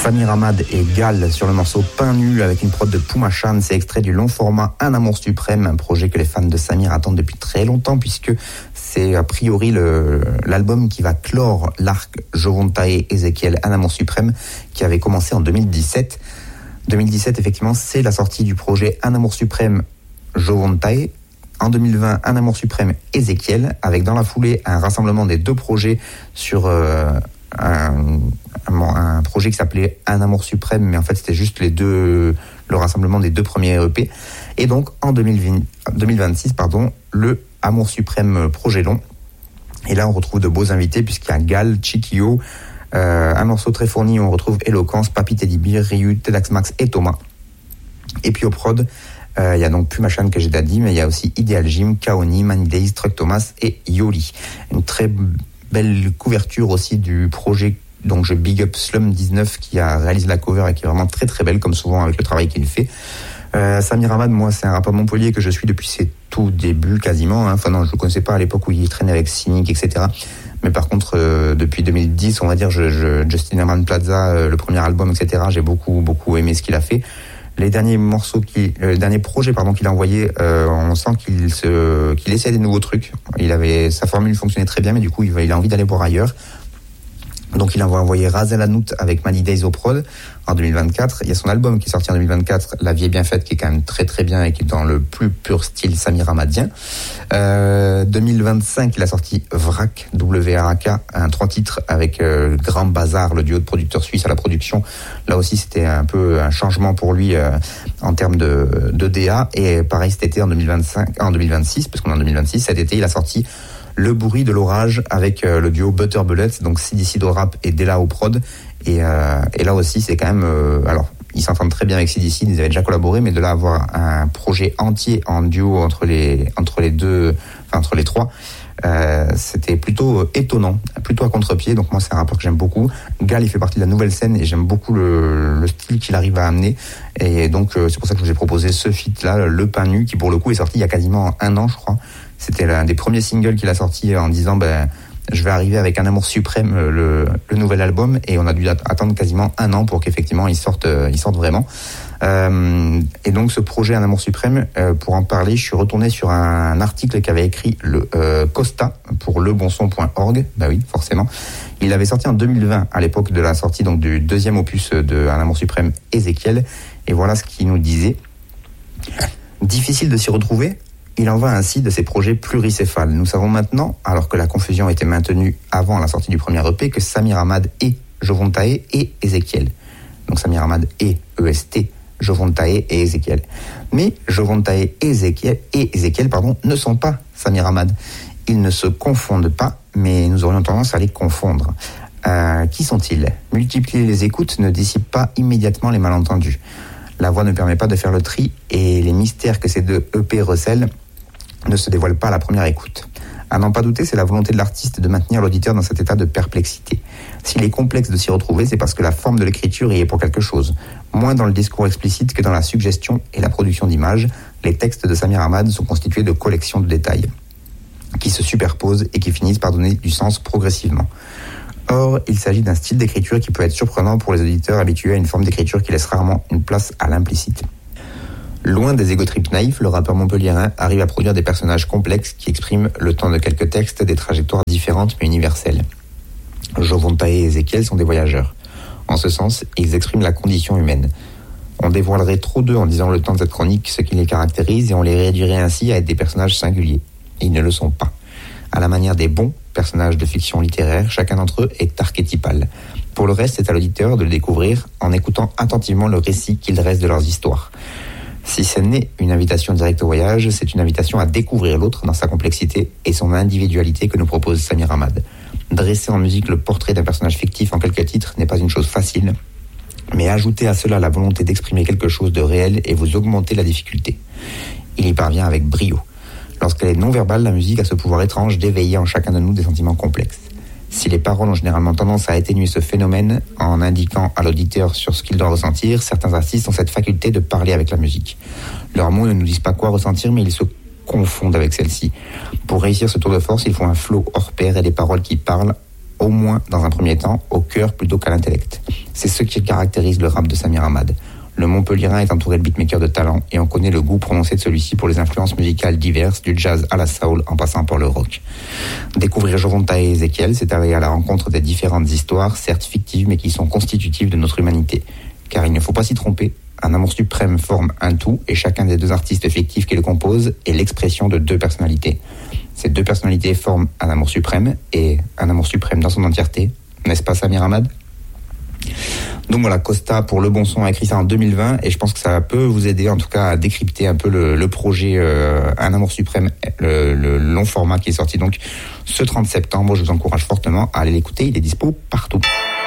Samir Hamad et Gal sur le morceau Pain Nul avec une prod de Puma Chan. C'est extrait du long format Un Amour Suprême, un projet que les fans de Samir attendent depuis très longtemps puisque c'est a priori l'album qui va clore l'arc Jovontae Ezekiel Un Amour Suprême qui avait commencé en 2017. 2017, effectivement, c'est la sortie du projet Un Amour Suprême Jovontae. En 2020, Un Amour Suprême Ezekiel, avec dans la foulée un rassemblement des deux projets sur un projet qui s'appelait Un Amour Suprême, mais en fait c'était juste le rassemblement des deux premiers EP. Et donc en 2026, le Amour Suprême projet long. Et là on retrouve de beaux invités puisqu'il y a Gal, Chikio, un morceau très fourni où on retrouve Eloquence, Papi Teddy Bear, Ryu, Tedax Max et Thomas. Et puis au prod, il y a donc Puma Chan que j'ai déjà dit, mais il y a aussi Ideal Jim, Kaoni, Manny Days, Truck Thomas et Yoli. Une très belle couverture aussi du projet, donc je big up Slum 19 qui a réalisé la cover et qui est vraiment très très belle comme souvent avec le travail qu'il fait. Samir Hamad, moi c'est un rappeur de Montpellier que je suis depuis ses tout débuts quasiment, hein. Enfin non, je le connaissais pas à l'époque où il traînait avec Cynic, etc. Mais par contre depuis 2010, on va dire, Justin Herman Plaza, le premier album, etc. J'ai beaucoup aimé ce qu'il a fait. Les derniers le dernier projet qu'il a envoyé, on sent qu'il essaie des nouveaux trucs. Sa formule fonctionnait très bien, mais du coup il a envie d'aller voir ailleurs. Donc il a envoyé Razel Hanout avec Manny Days au prod en 2024. Il y a son album qui est sorti en 2024, La vie est bien faite, qui est quand même très très bien et qui est dans le plus pur style Samir Hamadien. 2025, il a sorti Vrac, W-R-A-K, un 3 titres avec Grand Bazar, le duo de producteurs suisses à la production. Là aussi c'était un peu un changement pour lui en termes de DA. Et pareil cet été en 2026, parce qu'on est en 2026, cet été il a sorti Le bruit de l'orage avec le duo Butter Bullets, donc CDC au rap et Della au prod. Et là aussi, c'est quand même... alors, ils s'entendent très bien avec CDC, ils avaient déjà collaboré, mais de là avoir un projet entier en duo entre les trois, c'était plutôt étonnant, plutôt à contre-pied. Donc moi, c'est un rappeur que j'aime beaucoup. Gal, il fait partie de la nouvelle scène et j'aime beaucoup le style qu'il arrive à amener. Et donc, c'est pour ça que je vous ai proposé ce feat-là, Le Pain Nu, qui pour le coup est sorti il y a quasiment 1 an, je crois. C'était l'un des premiers singles qu'il a sorti en disant je vais arriver avec Un Amour Suprême, le nouvel album, et on a dû attendre quasiment 1 an pour qu'effectivement il sorte vraiment. Et donc ce projet Un Amour Suprême, pour en parler, je suis retourné sur un article qu'avait écrit Costa pour lebonson.org. Bah oui, forcément. Il avait sorti en 2020, à l'époque de la sortie donc du deuxième opus de Un Amour Suprême, Ezekiel. Et voilà ce qu'il nous disait. Difficile de s'y retrouver. Il en va ainsi de ces projets pluricéphales. Nous savons maintenant, alors que la confusion était maintenue avant la sortie du premier EP, que Samir Hamad est Jovontae et Ezekiel. Donc Samir Hamad est EST, Jovontae et Ezekiel. Mais Jovontae et Ezekiel, ne sont pas Samir Hamad. Ils ne se confondent pas, mais nous aurions tendance à les confondre. Qui sont-ils ? Multiplier les écoutes ne dissipe pas immédiatement les malentendus. La voix ne permet pas de faire le tri et les mystères que ces deux EP recèlent ne se dévoilent pas à la première écoute. À n'en pas douter, c'est la volonté de l'artiste de maintenir l'auditeur dans cet état de perplexité. S'il est complexe de s'y retrouver, c'est parce que la forme de l'écriture y est pour quelque chose. Moins dans le discours explicite que dans la suggestion et la production d'images, les textes de Samir Hamad sont constitués de collections de détails qui se superposent et qui finissent par donner du sens progressivement. Or, il s'agit d'un style d'écriture qui peut être surprenant pour les auditeurs habitués à une forme d'écriture qui laisse rarement une place à l'implicite. Loin des égotrips naïfs, le rappeur montpelliérain arrive à produire des personnages complexes qui expriment, le temps de quelques textes, des trajectoires différentes mais universelles. Jovontae et Ezekiel sont des voyageurs. En ce sens, ils expriment la condition humaine. On dévoilerait trop d'eux en disant le temps de cette chronique ce qui les caractérise et on les réduirait ainsi à être des personnages singuliers. Ils ne le sont pas. À la manière des bons personnages de fiction littéraire, chacun d'entre eux est archétypal. Pour le reste, c'est à l'auditeur de le découvrir en écoutant attentivement le récit qu'ils dressent de leurs histoires. Si ce n'est une invitation directe au voyage, c'est une invitation à découvrir l'autre dans sa complexité et son individualité que nous propose Samir Hamad. Dresser en musique le portrait d'un personnage fictif en quelques titres n'est pas une chose facile, mais ajouter à cela la volonté d'exprimer quelque chose de réel et vous augmenter la difficulté. Il y parvient avec brio. Lorsqu'elle est non-verbale, la musique a ce pouvoir étrange d'éveiller en chacun de nous des sentiments complexes. Si les paroles ont généralement tendance à atténuer ce phénomène en indiquant à l'auditeur sur ce qu'il doit ressentir, certains artistes ont cette faculté de parler avec la musique. Leurs mots ne nous disent pas quoi ressentir, mais ils se confondent avec celle-ci. Pour réussir ce tour de force, il faut un flow hors pair et des paroles qui parlent, au moins dans un premier temps, au cœur plutôt qu'à l'intellect. C'est ce qui caractérise le rap de Samir Hamad. Le Montpellierin est entouré de beatmakers de talent et on connaît le goût prononcé de celui-ci pour les influences musicales diverses, du jazz à la soul en passant par le rock. Découvrir Joronta et Ezekiel, c'est aller à la rencontre des différentes histoires, certes fictives mais qui sont constitutives de notre humanité. Car il ne faut pas s'y tromper, un amour suprême forme un tout et chacun des deux artistes fictifs qui le composent est l'expression de deux personnalités. Ces deux personnalités forment un amour suprême et un amour suprême dans son entièreté, n'est-ce pas Samir Hamad ? Donc voilà, Costa pour Le Bon Son a écrit ça en 2020 et je pense que ça peut vous aider en tout cas à décrypter un peu le projet Un Amour Suprême, le long format qui est sorti donc ce 30 septembre. Je vous encourage fortement à aller l'écouter, il est dispo partout.